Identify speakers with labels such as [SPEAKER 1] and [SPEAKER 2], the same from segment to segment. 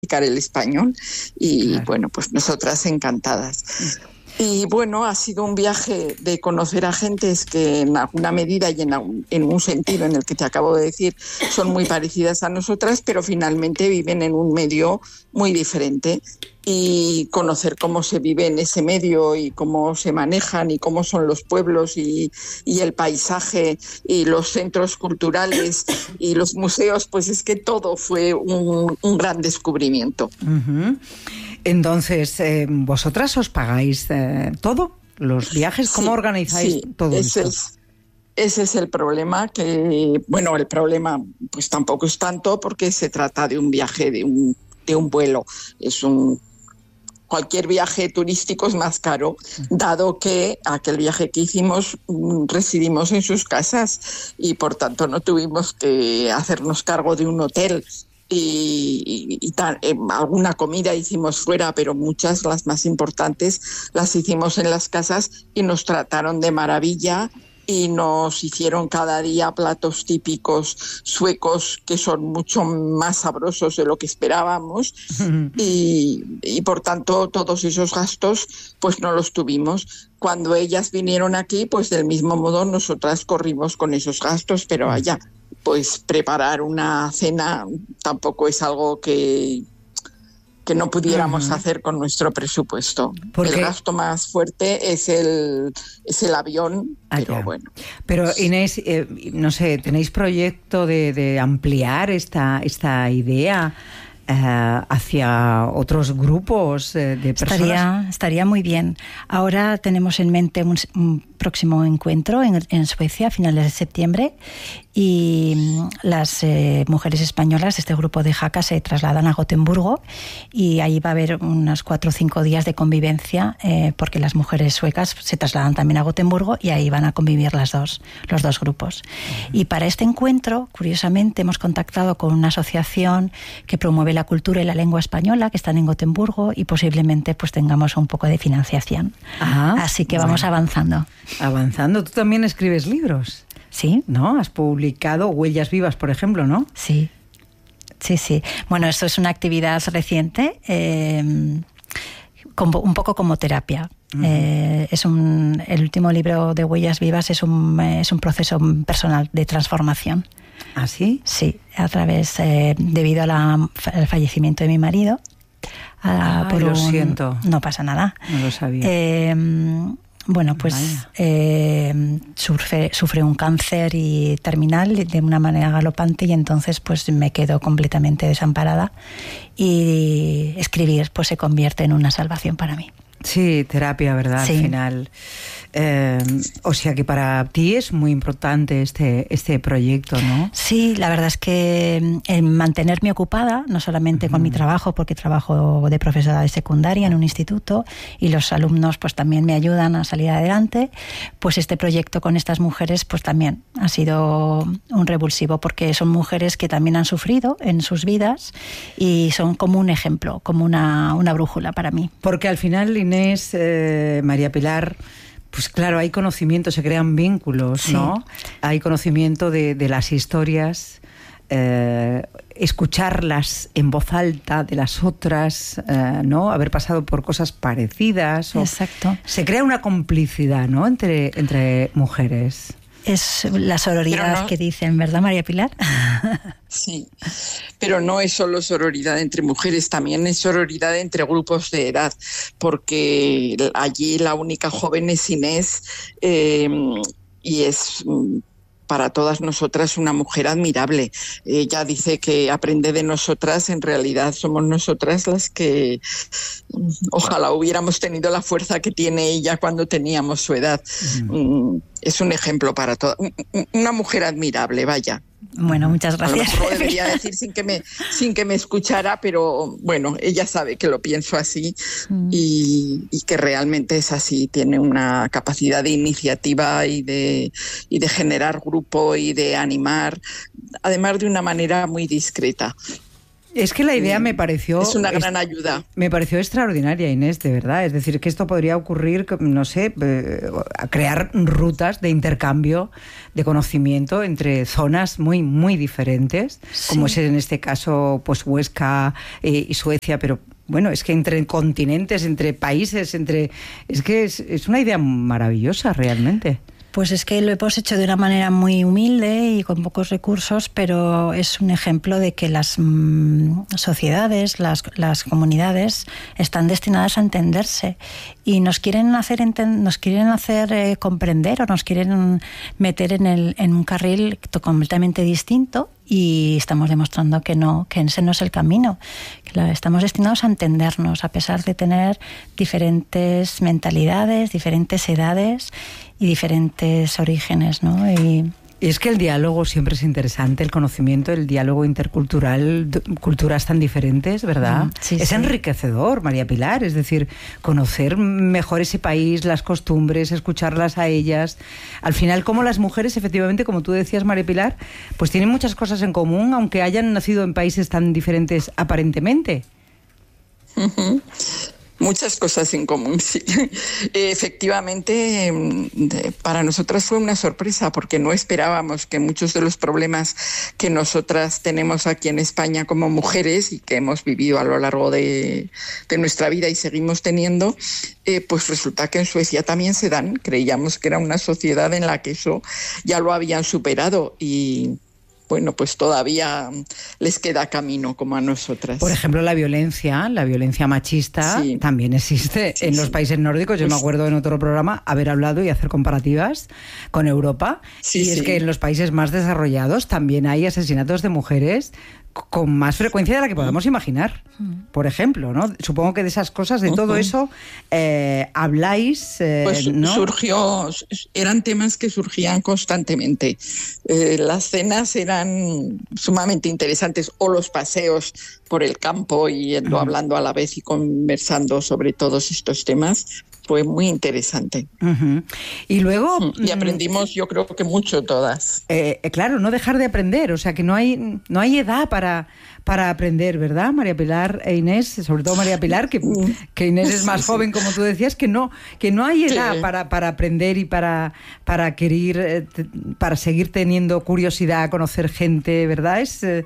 [SPEAKER 1] practicar el español y
[SPEAKER 2] Claro.
[SPEAKER 1] bueno, pues nosotras encantadas. Y bueno, ha sido un viaje de conocer a gentes que en alguna medida y en un sentido en el que te acabo de decir son muy parecidas a nosotras, pero finalmente viven en un medio muy diferente. Y conocer cómo se vive en ese medio y cómo se manejan y cómo son los pueblos y el paisaje y los centros culturales y los museos, pues es que todo fue un gran descubrimiento.
[SPEAKER 2] Uh-huh. Entonces, ¿vosotras os pagáis todo? ¿Los viajes? ¿Cómo
[SPEAKER 1] Sí,
[SPEAKER 2] organizáis
[SPEAKER 1] sí,
[SPEAKER 2] todo esto?
[SPEAKER 1] Ese es el problema, que, bueno, el problema pues tampoco es tanto porque se trata de un viaje, de un vuelo. Cualquier viaje turístico es más caro, dado que aquel viaje que hicimos residimos en sus casas y por tanto no tuvimos que hacernos cargo de un hotel. Alguna comida hicimos fuera, pero muchas, las más importantes, las hicimos en las casas y nos trataron de maravilla y nos hicieron cada día platos típicos suecos que son mucho más sabrosos de lo que esperábamos y por tanto todos esos gastos pues no los tuvimos. Cuando ellas vinieron aquí, pues del mismo modo nosotras corrimos con esos gastos, pero allá pues preparar una cena tampoco es algo que no pudiéramos hacer con nuestro presupuesto.
[SPEAKER 2] Porque
[SPEAKER 1] el gasto más fuerte es el avión, pero bueno.
[SPEAKER 2] Pero Inés, no sé, ¿tenéis proyecto de ampliar esta idea hacia otros grupos de personas?
[SPEAKER 3] Estaría muy bien. Ahora tenemos en mente un próximo encuentro en Suecia a finales de septiembre y las mujeres españolas de este grupo de Jaca se trasladan a Gotemburgo y ahí va a haber unos 4 o 5 días de convivencia porque las mujeres suecas se trasladan también a Gotemburgo y ahí van a convivir los dos grupos. Y para este encuentro, curiosamente, hemos contactado con una asociación que promueve la cultura y la lengua española que están en Gotemburgo y posiblemente pues tengamos un poco de financiación. Así que vamos avanzando.
[SPEAKER 2] Avanzando. ¿Tú también escribes libros?
[SPEAKER 3] Sí.
[SPEAKER 2] ¿No? Has publicado Huellas Vivas, por ejemplo, ¿no?
[SPEAKER 3] Sí. Bueno, esto es una actividad reciente, un poco como terapia. El último libro de Huellas Vivas es un proceso personal de transformación.
[SPEAKER 2] ¿Ah, sí?
[SPEAKER 3] Sí, debido al fallecimiento de mi marido.
[SPEAKER 2] Lo siento.
[SPEAKER 3] No pasa nada.
[SPEAKER 2] No lo sabía.
[SPEAKER 3] Bueno, pues sufre un cáncer terminal de una manera galopante y entonces pues me quedo completamente desamparada y escribir pues se convierte en una salvación para mí.
[SPEAKER 2] Sí, terapia, ¿verdad?
[SPEAKER 3] Sí.
[SPEAKER 2] Al final. O sea que para ti es muy importante este proyecto, ¿no?
[SPEAKER 3] Sí, la verdad es que mantenerme ocupada, no solamente con mi trabajo, porque trabajo de profesora de secundaria en un instituto y los alumnos pues también me ayudan a salir adelante, pues este proyecto con estas mujeres pues también ha sido un revulsivo porque son mujeres que también han sufrido en sus vidas y son como un ejemplo, como una brújula para mí.
[SPEAKER 2] Porque al final, Inés, María Pilar, pues claro, hay conocimiento, se crean vínculos, ¿no? Sí. Hay conocimiento de las historias, escucharlas en voz alta de las otras, ¿no? Haber pasado por cosas parecidas.
[SPEAKER 3] Exacto.
[SPEAKER 2] Se crea una complicidad, ¿no? Entre mujeres.
[SPEAKER 3] Es la sororidad que dicen, ¿verdad, María Pilar?
[SPEAKER 1] Sí, pero no es solo sororidad entre mujeres, también es sororidad entre grupos de edad, porque allí la única joven es Inés y es para todas nosotras una mujer admirable. Ella dice que aprende de nosotras, en realidad somos nosotras las que ojalá hubiéramos tenido la fuerza que tiene ella cuando teníamos su edad. Es un ejemplo para todas. Una mujer admirable, vaya.
[SPEAKER 3] Bueno, muchas gracias.
[SPEAKER 1] A lo mejor lo debería decir sin que me escuchara, pero bueno, ella sabe que lo pienso así y que realmente es así. Tiene una capacidad de iniciativa y de generar grupo y de animar, además de una manera muy discreta.
[SPEAKER 2] Es que la idea me pareció...
[SPEAKER 1] Es una gran ayuda.
[SPEAKER 2] Me pareció extraordinaria, Inés, de verdad. Es decir, que esto podría ocurrir, no sé, a crear rutas de intercambio de conocimiento entre zonas muy, muy diferentes, como es en este caso pues Huesca y Suecia, pero... Bueno, es que entre continentes, entre países, es que es una idea maravillosa realmente.
[SPEAKER 3] Pues es que lo hemos hecho de una manera muy humilde y con pocos recursos, pero es un ejemplo de que las sociedades, las comunidades están destinadas a entenderse y nos quieren hacer comprender o nos quieren meter en un carril completamente distinto, y estamos demostrando que no, que ese no es el camino, que estamos destinados a entendernos a pesar de tener diferentes mentalidades, diferentes edades y diferentes orígenes, ¿no? Y
[SPEAKER 2] es que el diálogo siempre es interesante, el conocimiento, el diálogo intercultural, culturas tan diferentes, ¿verdad?
[SPEAKER 3] Sí,
[SPEAKER 2] es
[SPEAKER 3] sí.
[SPEAKER 2] enriquecedor, María Pilar, es decir, conocer mejor ese país, las costumbres, escucharlas a ellas. Al final, como las mujeres, efectivamente, como tú decías, María Pilar, pues tienen muchas cosas en común, aunque hayan nacido en países tan diferentes aparentemente.
[SPEAKER 1] Uh-huh. Muchas cosas en común, sí. Efectivamente, para nosotras fue una sorpresa porque no esperábamos que muchos de los problemas que nosotras tenemos aquí en España como mujeres y que hemos vivido a lo largo de nuestra vida y seguimos teniendo, pues resulta que en Suecia también se dan. Creíamos que era una sociedad en la que eso ya lo habían superado y... bueno, pues todavía les queda camino como a nosotras.
[SPEAKER 2] Por ejemplo, la violencia machista también existe en los países nórdicos. Yo me acuerdo en otro programa haber hablado y hacer comparativas con Europa. Es que en los países más desarrollados también hay asesinatos de mujeres con más frecuencia de la que podamos imaginar, por ejemplo, ¿no? Supongo que de esas cosas, de todo eso, habláis,
[SPEAKER 1] pues
[SPEAKER 2] ¿no?
[SPEAKER 1] Eran temas que surgían constantemente. Las cenas eran sumamente interesantes, o los paseos por el campo y hablando a la vez y conversando sobre todos estos temas. Fue muy interesante.
[SPEAKER 2] Uh-huh. Y luego...
[SPEAKER 1] Y aprendimos, yo creo que mucho todas.
[SPEAKER 2] Claro, no dejar de aprender. O sea, que no hay edad para aprender, ¿verdad, María Pilar e Inés? Sobre todo María Pilar, que Inés es más joven, como tú decías, que no hay edad para aprender y para querer, para seguir teniendo curiosidad a conocer gente, ¿verdad? Lo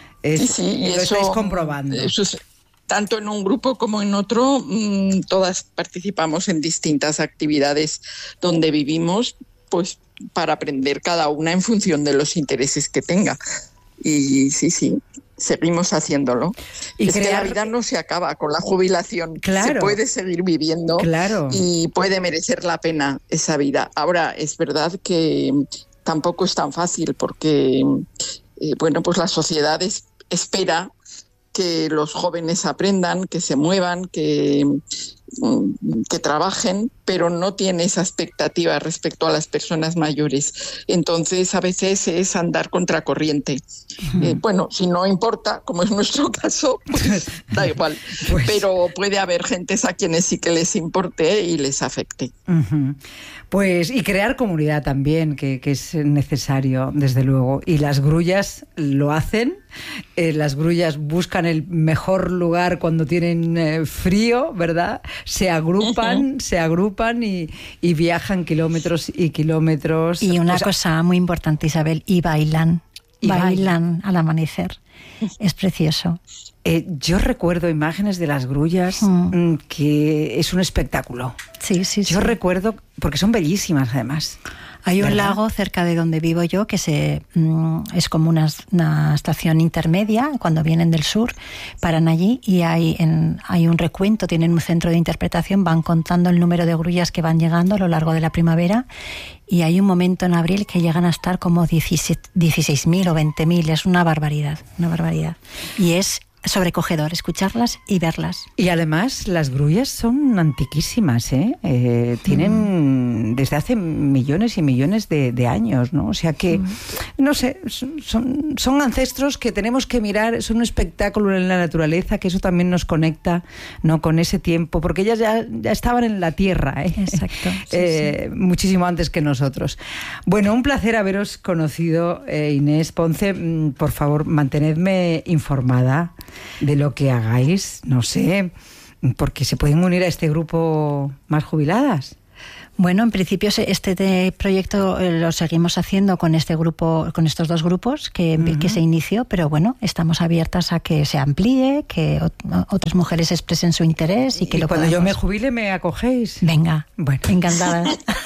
[SPEAKER 2] estáis comprobando.
[SPEAKER 1] Eso es... Tanto en un grupo como en otro, todas participamos en distintas actividades donde vivimos, pues para aprender cada una en función de los intereses que tenga. Y sí, seguimos haciéndolo. Y que la vida no se acaba con la jubilación.
[SPEAKER 2] Claro.
[SPEAKER 1] Se puede seguir viviendo,
[SPEAKER 2] claro, y
[SPEAKER 1] puede merecer la pena esa vida. Ahora, es verdad que tampoco es tan fácil porque, pues la sociedad espera que los jóvenes aprendan, que se muevan, que trabajen, pero no tiene esa expectativa respecto a las personas mayores. Entonces, a veces es andar contracorriente. Si no importa, como es nuestro caso, pues da igual. Pero puede haber gentes a quienes sí que les importe y les afecte.
[SPEAKER 2] Uh-huh. Pues, y crear comunidad también, que es necesario, desde luego. Y las grullas lo hacen. Las grullas buscan el mejor lugar cuando tienen frío, ¿verdad? Se agrupan y viajan kilómetros y kilómetros.
[SPEAKER 3] Y una cosa muy importante, Isabel, y bailan. Bailan al amanecer. Es precioso.
[SPEAKER 2] Yo recuerdo imágenes de las grullas que es un espectáculo.
[SPEAKER 3] Sí.
[SPEAKER 2] Yo recuerdo, porque son bellísimas además.
[SPEAKER 3] Hay un lago cerca de donde vivo yo que es como una estación intermedia. Cuando vienen del sur, paran allí y hay un recuento, tienen un centro de interpretación, van contando el número de grullas que van llegando a lo largo de la primavera, y hay un momento en abril que llegan a estar como 16.000 o 20.000, es una barbaridad. Y es sobrecogedor escucharlas y verlas.
[SPEAKER 2] Y además las grullas son antiquísimas, tienen desde hace millones y millones de años, ¿no? O sea que, no sé, son ancestros que tenemos que mirar, son un espectáculo en la naturaleza, que eso también nos conecta, ¿no?, con ese tiempo, porque ellas ya estaban en la tierra,
[SPEAKER 3] Exacto.
[SPEAKER 2] Muchísimo antes que nosotros. Bueno, un placer haberos conocido, Inés Ponce. Por favor, mantenedme informada de lo que hagáis, no sé, porque se pueden unir a este grupo más jubiladas.
[SPEAKER 3] Bueno, en principio este proyecto lo seguimos haciendo con este grupo, con estos dos grupos que se inició, pero bueno, estamos abiertas a que se amplíe, que otras mujeres expresen su interés y que
[SPEAKER 2] cuando yo me jubile me acogéis.
[SPEAKER 3] Venga,
[SPEAKER 2] bueno,
[SPEAKER 3] encantada.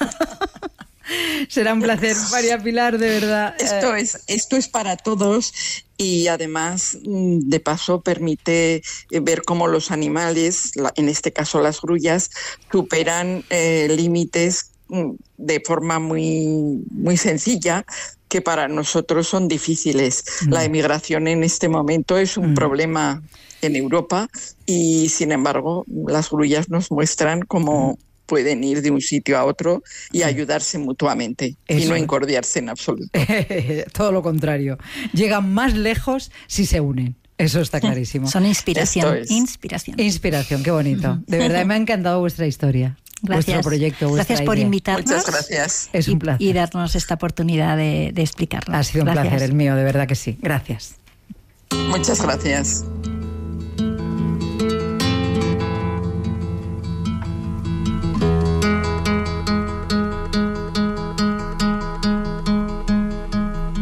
[SPEAKER 2] Será un placer, María Pilar, de verdad.
[SPEAKER 1] Esto es para todos y además, de paso, permite ver cómo los animales, en este caso las grullas, superan límites de forma muy, muy sencilla que para nosotros son difíciles. La emigración en este momento es un problema en Europa y, sin embargo, las grullas nos muestran cómo pueden ir de un sitio a otro y ayudarse mutuamente. Eso. Y no incordiarse en absoluto.
[SPEAKER 2] Todo lo contrario. Llegan más lejos si se unen. Eso está clarísimo.
[SPEAKER 3] Son inspiración.
[SPEAKER 2] Inspiración, qué bonito. De verdad, me ha encantado vuestra historia.
[SPEAKER 3] Gracias.
[SPEAKER 2] Vuestro proyecto, vuestra
[SPEAKER 3] Gracias por
[SPEAKER 2] idea.
[SPEAKER 3] invitarnos.
[SPEAKER 1] Muchas gracias.
[SPEAKER 2] Es un placer.
[SPEAKER 3] Y darnos esta oportunidad de explicarlo.
[SPEAKER 2] Ha sido un placer el mío, de verdad que sí. Gracias.
[SPEAKER 1] Muchas gracias.